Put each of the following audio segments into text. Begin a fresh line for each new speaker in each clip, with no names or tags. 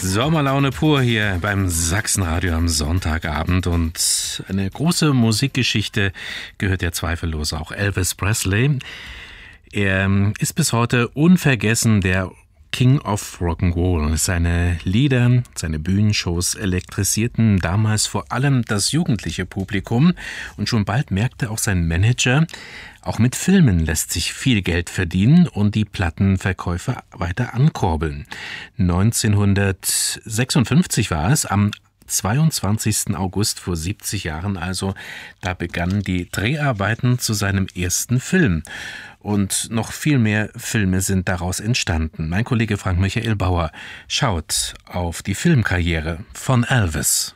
Sommerlaune pur hier beim Sachsenradio am Sonntagabend, und eine große Musikgeschichte gehört ja zweifellos auch Elvis Presley. Er ist bis heute unvergessen der King of Rock'n'Roll. Seine Lieder, seine Bühnenshows elektrisierten damals vor allem das jugendliche Publikum, und schon bald merkte auch sein Manager, auch mit Filmen lässt sich viel Geld verdienen und die Plattenverkäufe weiter ankurbeln. 1956 war es, am 22. August vor 70 Jahren also, da begannen die Dreharbeiten zu seinem ersten Film. Und noch viel mehr Filme sind daraus entstanden. Mein Kollege Frank Michael Bauer schaut auf die Filmkarriere von Elvis.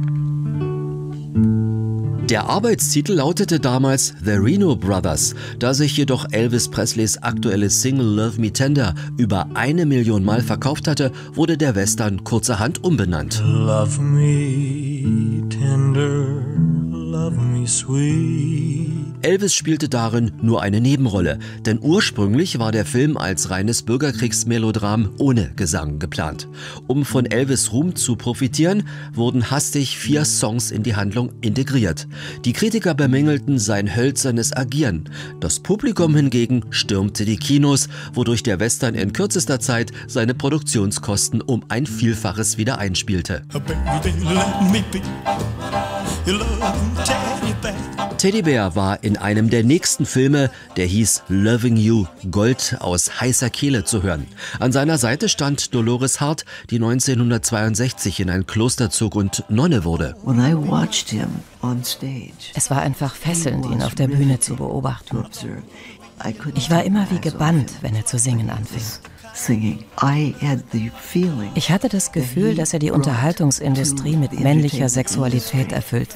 Der Arbeitstitel lautete damals The Reno Brothers. Da sich jedoch Elvis Presleys aktuelle Single Love Me Tender über 1 Million Mal verkauft hatte, wurde der Western kurzerhand umbenannt.
Love me tender, love me sweet.
Elvis spielte darin nur eine Nebenrolle, denn ursprünglich war der Film als reines Bürgerkriegsmelodram ohne Gesang geplant. Um von Elvis' Ruhm zu profitieren, wurden hastig 4 Songs in die Handlung integriert. Die Kritiker bemängelten sein hölzernes Agieren. Das Publikum hingegen stürmte die Kinos, wodurch der Western in kürzester Zeit seine Produktionskosten um ein Vielfaches wieder einspielte. Teddy Bear war in einem der nächsten Filme, der hieß Loving You, Gold aus heißer Kehle zu hören. An seiner Seite stand Dolores Hart, die 1962 in ein Kloster zog und Nonne wurde.
Es war einfach fesselnd, ihn auf der Bühne zu beobachten. Ich war immer wie gebannt, wenn er zu singen anfing. Ich hatte das Gefühl, dass er die Unterhaltungsindustrie mit männlicher Sexualität erfüllte.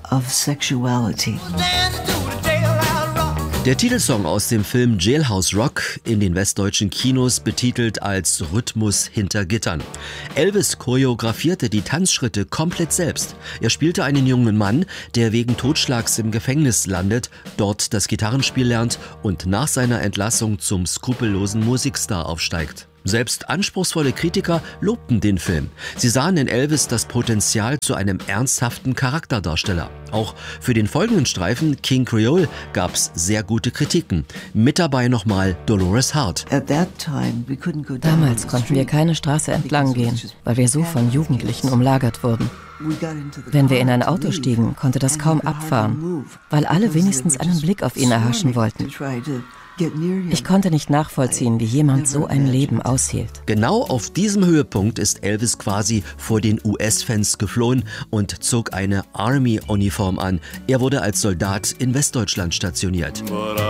Der Titelsong aus dem Film Jailhouse Rock, in den westdeutschen Kinos betitelt als Rhythmus hinter Gittern. Elvis choreografierte die Tanzschritte komplett selbst. Er spielte einen jungen Mann, der wegen Totschlags im Gefängnis landet, dort das Gitarrenspiel lernt und nach seiner Entlassung zum skrupellosen Musikstar aufsteigt. Selbst anspruchsvolle Kritiker lobten den Film. Sie sahen in Elvis das Potenzial zu einem ernsthaften Charakterdarsteller. Auch für den folgenden Streifen King Creole gab's sehr gute Kritiken. Mit dabei nochmal Dolores Hart.
Damals konnten wir keine Straße entlang gehen, weil wir so von Jugendlichen umlagert wurden. Wenn wir in ein Auto stiegen, konnte das kaum abfahren, weil alle wenigstens einen Blick auf ihn erhaschen wollten. Ich konnte nicht nachvollziehen, wie jemand so ein Leben aushielt.
Genau auf diesem Höhepunkt ist Elvis quasi vor den US-Fans geflohen und zog eine Army-Uniform an. Er wurde als Soldat in Westdeutschland stationiert.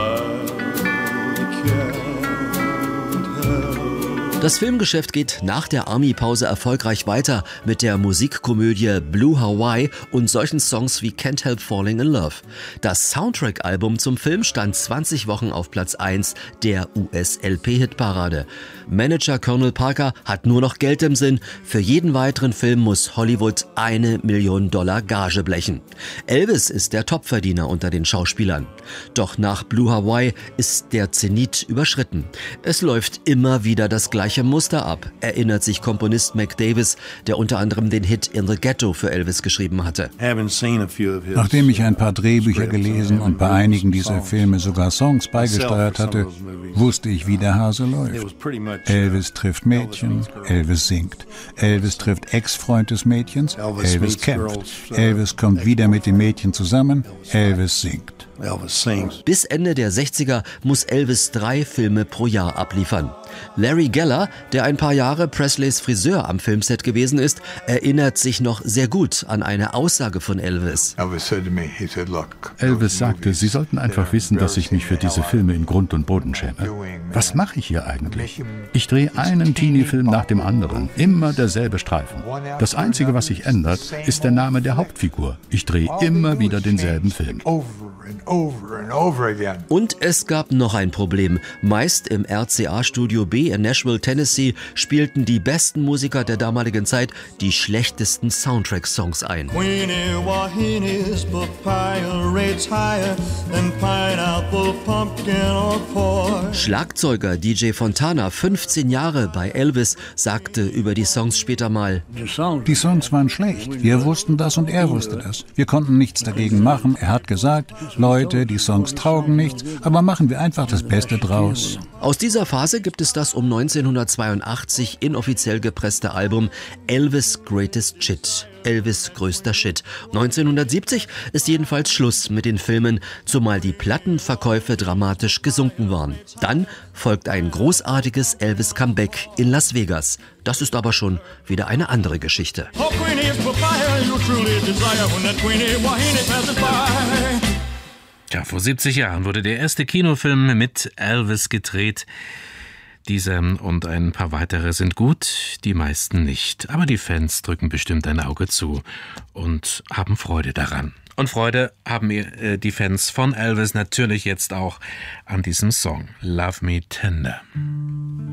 Das Filmgeschäft geht nach der Army-Pause erfolgreich weiter mit der Musikkomödie Blue Hawaii und solchen Songs wie Can't Help Falling in Love. Das Soundtrack-Album zum Film stand 20 Wochen auf Platz 1 der US-LP-Hitparade. Manager Colonel Parker hat nur noch Geld im Sinn. Für jeden weiteren Film muss Hollywood $1 Million Gage blechen. Elvis ist der Topverdiener unter den Schauspielern. Doch nach Blue Hawaii ist der Zenit überschritten. Es läuft immer wieder das gleiche Muster ab, erinnert sich Komponist Mac Davis, der unter anderem den Hit In the Ghetto für Elvis geschrieben hatte.
Nachdem ich ein paar Drehbücher gelesen und bei einigen dieser Filme sogar Songs beigesteuert hatte, wusste ich, wie der Hase läuft. Elvis trifft Mädchen, Elvis singt. Elvis trifft Ex-Freund des Mädchens, Elvis kämpft. Elvis kommt wieder mit dem Mädchen zusammen, Elvis singt.
Bis Ende der 60er muss Elvis 3 Filme pro Jahr abliefern. Larry Geller, der ein paar Jahre Presleys Friseur am Filmset gewesen ist, erinnert sich noch sehr gut an eine Aussage von Elvis.
Elvis sagte, Sie sollten einfach wissen, dass ich mich für diese Filme in Grund und Boden schäme. Was mache ich hier eigentlich? Ich drehe einen Teenie-Film nach dem anderen, immer derselbe Streifen. Das Einzige, was sich ändert, ist der Name der Hauptfigur. Ich drehe immer wieder denselben Film.
Und es gab noch ein Problem. Meist im RCA Studio B in Nashville, Tennessee spielten die besten Musiker der damaligen Zeit die schlechtesten Soundtrack-Songs ein.
Queenie Wahine's papaya rates higher than pineapple, pumpkin or pork.
Schlagzeuger DJ Fontana, 15 Jahre bei Elvis, sagte über die Songs später mal:
Die Songs waren schlecht. Wir wussten das und er wusste das. Wir konnten nichts dagegen machen. Er hat gesagt, Leute, die Songs taugen nichts, aber machen wir einfach das Beste draus.
Aus dieser Phase gibt es das um 1982 inoffiziell gepresste Album Elvis Greatest Shit. Elvis größter Shit. 1970 ist jedenfalls Schluss mit den Filmen, zumal die Plattenverkäufe dramatisch gesunken waren. Dann folgt ein großartiges Elvis-Comeback in Las Vegas. Das ist aber schon wieder eine andere Geschichte.
Oh, Queenie's papaya, you truly desire when that Queenie Wahine passes by.
Ja, vor 70 Jahren wurde der erste Kinofilm mit Elvis gedreht. Dieser und ein paar weitere sind gut, die meisten nicht. Aber die Fans drücken bestimmt ein Auge zu und haben Freude daran. Und Freude haben die Fans von Elvis natürlich jetzt auch an diesem Song Love Me Tender.